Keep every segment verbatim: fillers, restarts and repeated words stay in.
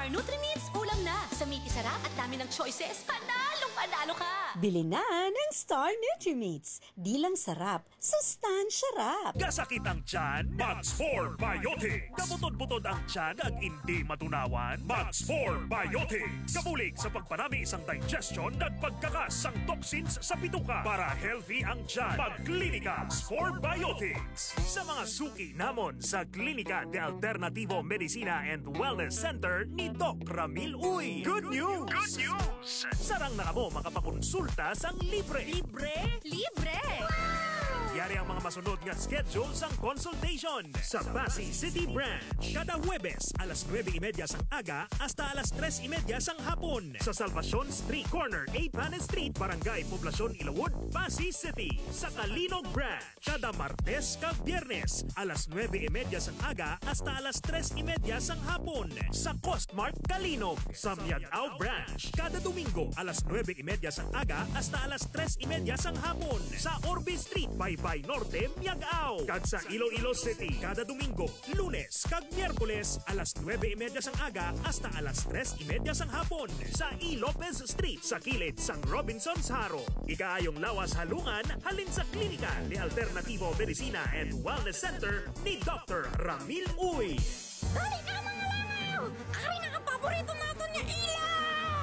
Star Nutri-Meats, ulam na. Sa Miki Sarap at dami ng choices, panalong panalo ka. Bili na ng Star Nutri-Meats. Di lang sarap, sustansya rap. Kasakit ang tiyan, Max four Biotics. Kabutod-butod ang tiyan ag hindi matunawan, Max four Biotics. Kabulig sa pagpanami isang digestion at pagkakas ang toxins sa bituka para healthy ang tiyan. Pag-Klinika Max four Biotics. Sa mga suki namon sa Klinika de Alternativo Medicina and Wellness Center ni Doc Ramil Uy. Good news! Good news! Sarang na kamo makapakonsulta sang libre. Libre? Libre! Yari ang mga masunod nga schedule sang consultation sa Pasig City Branch. Kada Huwebes, alas nueve y media sang aga hasta alas tres y media sang hapon. Sa Salvacion Street Corner, A. Panes Street, Barangay Poblacion, Ilawod, Pasig City. Sa Kalinog Branch, kada Martes kag Biyernes, alas nueve y media sang aga hasta alas tres y media sang hapon. Sa Costmark, Kalinog. Sa Miagao Branch, kada Domingo, alas nueve y media sang aga hasta alas tres y media sang hapon. Sa Orbe Street, Baybay Norte, Miagao. Kag sa Iloilo City, kada Domingo, Lunes kag Miyerkules, alas nueve y media sang aga hasta alas tres y media sang hapon. Sa E. Lopez Street, sa kilid sang Robinson's Haro. Ikaayong lawas halungan, halin sa Klinika ni Alternativo Medicina and Wellness Center ni Doctor Ramil Uy. Dali ka mga langaw! Ari na ang paborito natin niya ilaw!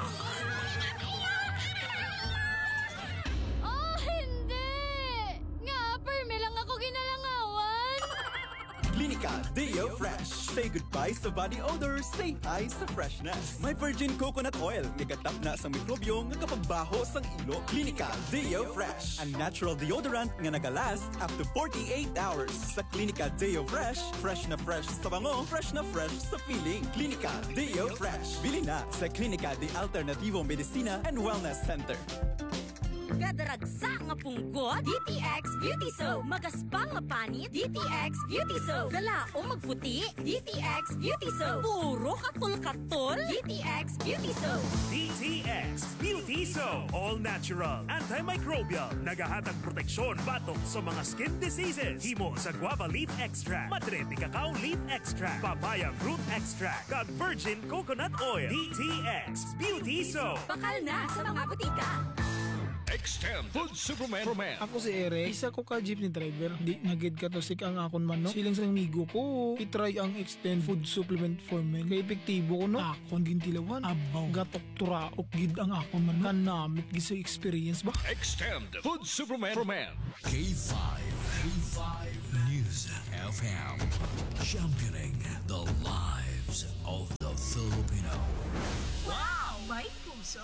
Oh, hindi! Nga, perme lang ako ginalangawan! Klinika Deo Fresh. Say goodbye sa body odor, say hi sa freshness. May virgin coconut oil, ngagatap na sa mikrobyo nga kapagbaho sang ilo. Klinika Deo Fresh. Ang natural deodorant nga nagalast up to forty-eight hours. Sa Klinika Deo Fresh, fresh na fresh sa bango, fresh na fresh sa feeling. Klinika Deo Fresh. Bili na sa Klinika de Alternativo Medicina and Wellness Center. Gadaragsa nga punggot, D T X Beauty Soap. Magaspang nga panit, D T X Beauty Soap. Galaong magputi, D T X Beauty Soap. Puro katul-katul, D T X Beauty Soap. D T X Beauty Soap. All natural, antimicrobial, nagahatag proteksyon batok sa mga skin diseases. Himo sa guava leaf extract, madre de cacao leaf extract, papaya fruit extract, kag virgin coconut oil. D T X Beauty Soap. Bakal na sa mga butika. Extend Food Superman for Men. Ako si Eric, isa ko ka jeepney driver. Di nagid ka to sik ang akon man no. Silang sa amigo ko, itry ang Extend Food Supplement for Men. Kaya epektibo ko no. Akon gintilawan, abaw, gatok turaok gid ang akon man no. Kanamit gid sa experience ba? Extend Food Superman for Men. K five. K five News F M. Championing the lives of the Filipino. Wow! May puso!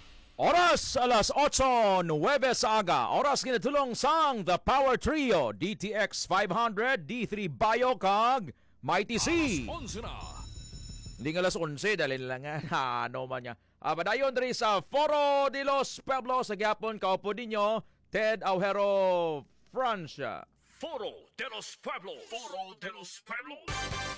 Oras alas otso, Huwebes aga. Oras ginatulong sang The Power Trio, D T X five hundred, D three Bio kag Mighty C. Alas onse na. Hindi nga alas onse, dahil lang nga, ano man niya. Uh, padayon rin sa Foro de los Pueblos, sa Gyapon, kaupo ninyo, Ted Aujero, Francia. Foro de los Pueblos. Foro de los Pueblos.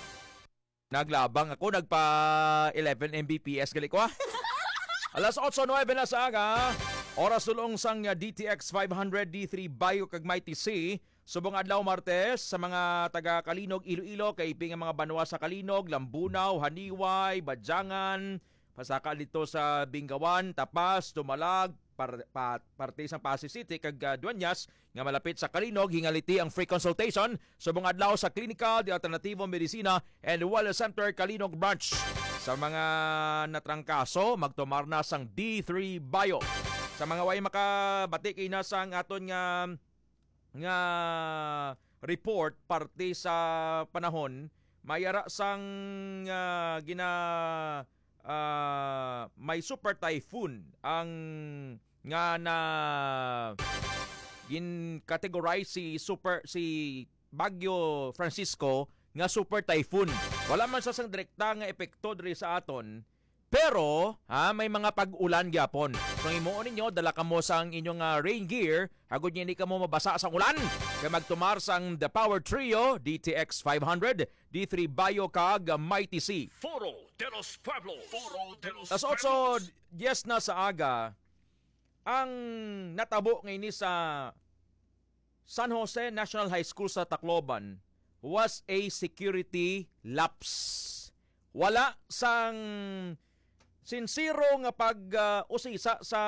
Naglabang ako, nagpa eleven M B P S gali ko ah. Alas otso nueve na sa aga. Oras tulong sang D T X five hundred, D three Bio kag Mighty C. Subong adlaw Martes sa mga taga Kalinog, Iloilo, kay ping mga banwa sa Kalinog, Lambunaw, Haniway, Badyangan, pasaka dito sa Bingawan, Tapas, Tumalag, par, pa, parte sa Pasig City kag uh, Duanyas nga malapit sa Kalinog. Hingaliti ang free consultation subong adlaw sa Klinika de Alternativo Medicina and Wellness Center Kalinog Branch. Sa mga natrangkaso, magtumar na sang D three Bio. Sa mga way makabati kay na sang aton nga nga report parte sa panahon, mayara sang uh, gina uh, may super typhoon ang nga na gin categorize si super si Bagyo Francisco nga super typhoon. Wala man sa sang direkta nga epekto diri sa aton, pero ha, may mga pag-ulan gyapon. So himuon ninyo, dala kamo sang inyong uh, rain gear, agud niya ni kamo mabasa sa ulan. Kaya magtumar sang The Power Trio, D T X five hundred, D three Bio kag Mighty C. Foro de los Pueblos. Foro de los Tas otso, yes na sa aga, ang natabo ngayon sa San Jose National High School sa Tacloban was a security lapse. wala sang sinsiro nga pag uh, usisa sa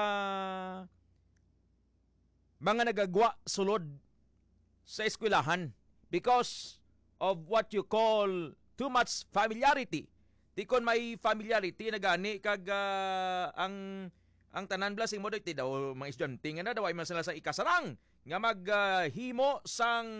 mga nagagwa sulod sa eskwelahan because of what you call too much familiarity. Di kon may familiarity na gani kag uh, ang ang tanan blasing mo dito daw mga estudyante nga na daw ay man sila sa ikasarang nga maghimo uh, sang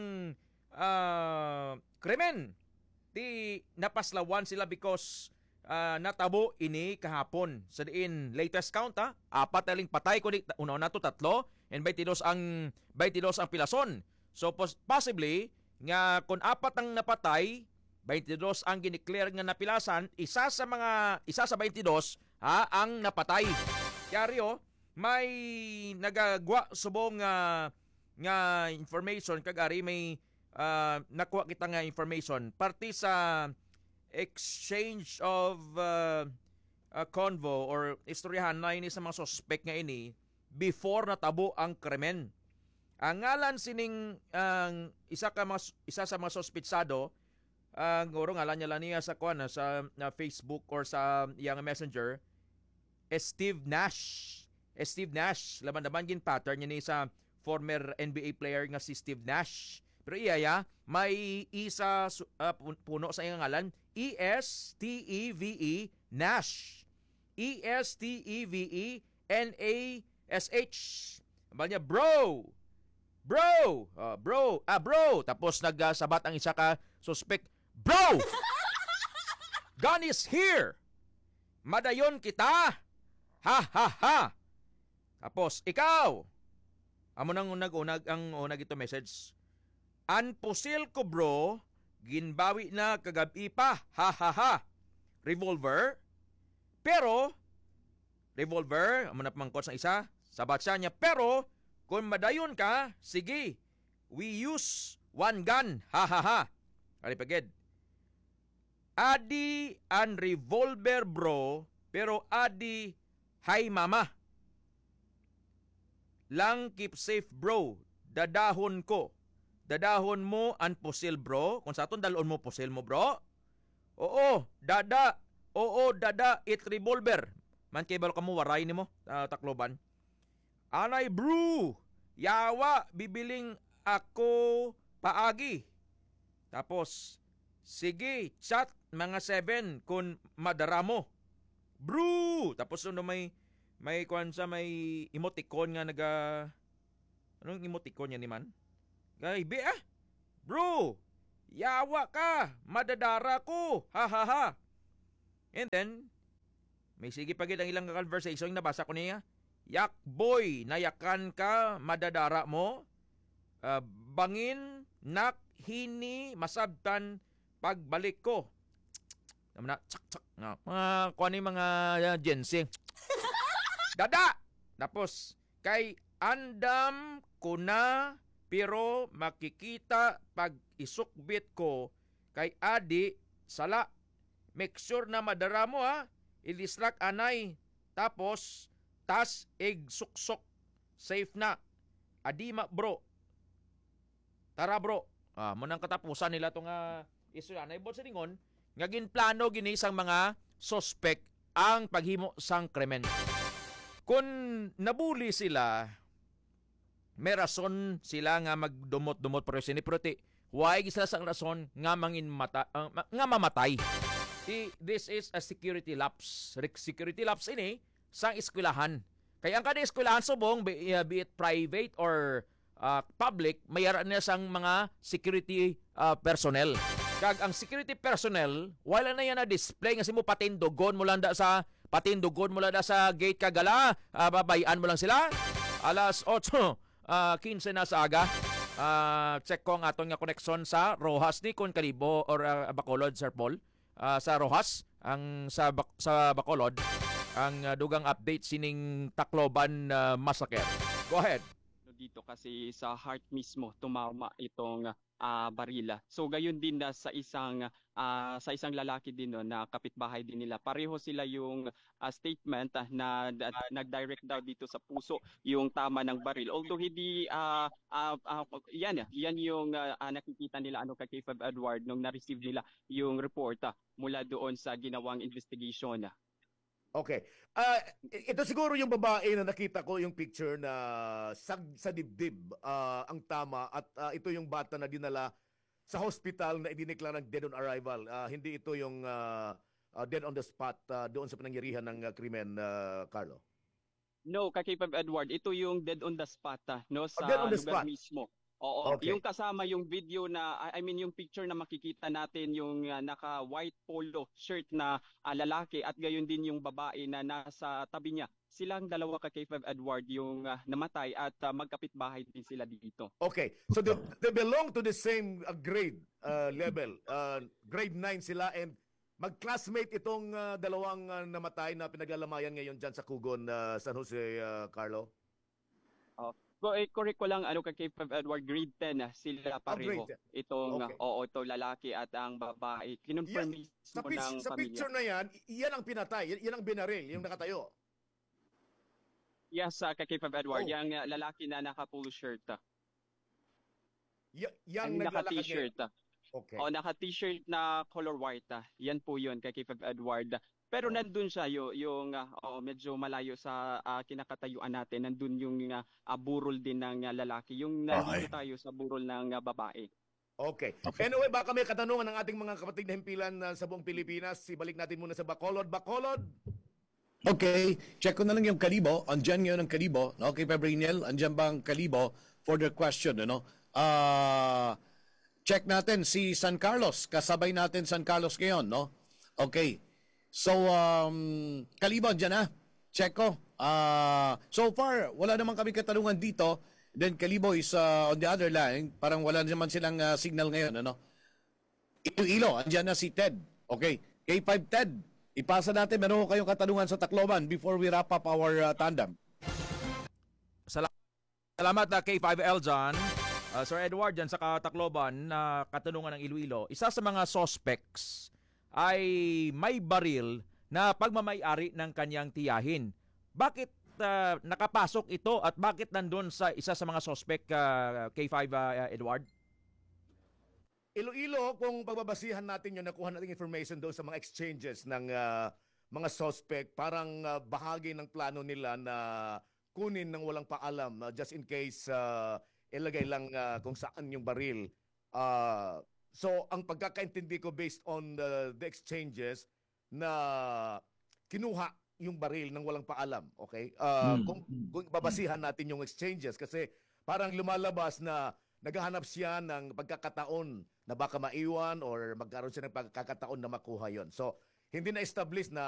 uh, krimen. Di napaslawan sila because uh, natabo ini kahapon. Sa diin latest count ha, apat na ling patay kundi una na to tatlo and twenty-two ang twenty-two ang pilason. So pos- possibly nga kung apat ang napatay, twenty-two ang gineclare nga napilasan, isa sa mga isa sa twenty-two ha ang napatay. Kaya rio, may nagagwa subong nga nga information kagari may uh, nakuha kita nga information parti sa exchange of uh, uh, convo or istoryahan na ini sa mga suspect nga ini before natabo ang krimen. Ang ngalan sining ang uh, isa ka mas, isa sa mga suspitsado ang uh, ngalan niya lang niya sa kuan sa uh, Facebook or sa iyang messenger Steve Nash. Steve Nash laban-laban gin pattern niya ni sa former N B A player nga si Steve Nash. Pero iya ya, may isa uh, puno sa iyang ngalan E S T E V E Nash. E S T E V E N A S H. Sabi niya, bro! Bro! Uh, bro! Ah, bro! Tapos nagsabat ang isa ka suspect, bro! Gun is here! Madayon kita! Ha, ha, ha! Tapos, ikaw! Amo nang unag-unag ang unag ito message. Anpusil ko bro, ginbawi na kagabi pa, ha, ha, ha. Revolver? Pero, revolver, amo na pamangkot sa isa, sabat siya niya, pero, kung madayon ka, sige, we use one gun, ha, ha, ha. Alipagid. Adi an revolver bro, pero adi hay mama. Lang keep safe bro, dadahon ko. Dadahon mo an pusil bro, kung sa aton dalon mo pusil mo bro. Oo, dada, oo, dada, it revolver. Man kay balo ka mo waray nimo, uh, takloban. Anay bro, yawa, bibiling ako paagi. Tapos, sige, chat mga seven kung madara mo. Bro! Tapos ano may may kuan sa may emoticon nga naga anong emoticon yan ni man? Gay, be ah! Bro! Yawa ka! Madadara ko! Ha ha ha! And then, may sige pa gid ang ilang conversation nabasa ko niya. Yak boy, nayakan ka, madadara mo. Uh, bangin, nak, hini, masabtan, pagbalik ko. Naman na, tsak, tsak. Mga, uh, kung ano yung mga uh, ginseng. Dada! Tapos, kay andam ko na, pero makikita pag isukbit ko, kay adi, sala, make sure na madara mo ha, ilislak anay, tapos, tas, ig suksok, safe na, adima bro. Tara bro, ah, munang katapusan nila itong uh, isu na ibot sa lingon, nga ginplano gini sang mga suspect ang paghimo sang krimen. Kung nabuli sila, may rason sila nga magdumot-dumot pero siniprote. Huwag sila sang rason nga mangin mata, uh, nga mamatay. See, this is a security lapse. Security lapse ini sang eskwelahan. Kaya ang kada eskwelahan subong, be, uh, be it private or uh, public, mayroon na sang mga security uh, personnel. Kag ang security personnel, wala na yan na display nga simo patindogon mo lang da sa patindogon mo lang da sa gate kagala, uh, babayan mo lang sila. Alas eight uh, fifteen na sa aga. Uh, check ko ang aton nga koneksyon sa Rojas ni kon Kalibo or uh, Bacolod, Sir Paul. Uh, sa Rojas, ang sa Bac- sa Bacolod, ang uh, dugang update sining Tacloban uh, massacre. Go ahead. dito kasi sa heart mismo tumama itong ah, barila. So gayon din na sa isang ah, sa isang lalaki din no, na kapitbahay din nila. Pareho sila yung ah, statement ah, na na- nag-direct daw dito sa puso yung tama ng baril. Although hindi ah, ah, ah, yan yan yung ah, ah, nakikita nila ano kay Fab Edward nung na-receive nila yung report ah, mula doon sa ginawang investigation. ah. Okay. Ah, i- ito siguro yung babae na nakita ko yung picture na sa, sa dibdib ah, ang tama at ah, ito yung bata na dinala sa hospital na idineklarang dead on arrival. Ah, hindi ito yung ah, ah, dead on the spot ah, doon sa panangyarihan ng ah, krimen, ah, Carlo. No, kay Fab Edward, ito yung dead on the spot ah, no sa dead on the lugar spot. mismo. Oo, Okay. yung kasama yung video na I I mean yung picture na makikita natin yung ah, naka white polo shirt na ah, lalaki at gayon din yung babae na nasa tabi niya. Silang dalawa kay Fab Edward yung ah, namatay at ah, magkapitbahay din sila dito. Okay. So they, they belong to the same uh, grade uh, level. Uh, grade nine sila and mag-classmate itong uh, dalawang uh, namatay na pinaglalamayan ngayon dyan sa Kugon, uh, San Jose, uh, Carlo. Oh. Ko eh, correct ko lang ano kay Fab Edward grade ten ah, sila pareho. grade ten. Itong Okay. ah, oo, ito lalaki at ang babae. Kinonfirm Yan, mismo sa, pic- ng sa pamilya. picture na yan, i- yan ang pinatay. Yan, yan ang binaril, yung nakatayo. Yes, uh, kay Fab Edward, Oh. yung uh, lalaki na naka-polo shirt. Uh, Y- ang yang naglalakad naka-t-shirt. ngayon. Uh, Okay. o naka-t-shirt na color white. Uh, yan po yun kay Fab Edward. Pero Oh. nandun siya yo, yung uh, oh, medyo malayo sa uh, kinakatayuan natin. Nandun yung uh, uh, burol din ng uh, lalaki. Yung nandito tayo sa burol ng uh, babae. Okay. Anyway, baka may katanungan ng ating mga kapatid na himpilan uh, sa buong Pilipinas. Ibalik natin muna sa Bacolod. Bacolod! Okay, check ko na lang yung Kalibo. Andyan ngayon ang Kalibo. No? Okay, Fabriniel, andyan ba ang Kalibo for the question? Ano? Ah, check natin si San Carlos. Kasabay natin San Carlos ngayon, no? Okay. So, um, Kalibo, andyan na. Check ko. Ah, so far, wala naman kami katanungan dito. Then Kalibo is uh, on the other line. Parang wala naman silang uh, signal ngayon, ano? Iloilo, andyan na si Ted. Okay. K five Ted. Ipasa natin, meron ko kayong katanungan sa Tacloban before we wrap up our uh, tandem. Sala- Salamat na K five L John. Uh, Sir Edward dyan sa Tacloban na katanungan ng Iloilo. Isa sa mga suspects ay may baril na pagmamay-ari ng kanyang tiyahin. Bakit uh, nakapasok ito at bakit nandun sa isa sa mga suspect uh, K five uh, Edward? Iloilo, kung pagbabasihan natin yung nakuha nating information doon sa mga exchanges ng ah, mga suspect, parang ah, bahagi ng plano nila na kunin ng walang paalam ah, just in case ah, ilagay lang ah, kung saan yung baril. Ah, so, ang pagkakaintindi ko based on the, the exchanges na kinuha yung baril ng walang paalam. Okay? Ah, Hmm. kung, kung babasihan natin yung exchanges kasi parang lumalabas na naghahanap siya ng pagkakataon na baka maiwan or magkaroon siya ng pagkakataon na makuha yon. So, hindi na-establish na